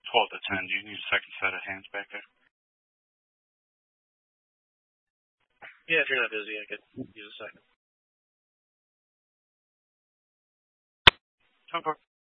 12 to 10. Do you need a second set of hands back there? Yeah, if you're not busy, I could use a second. Okay.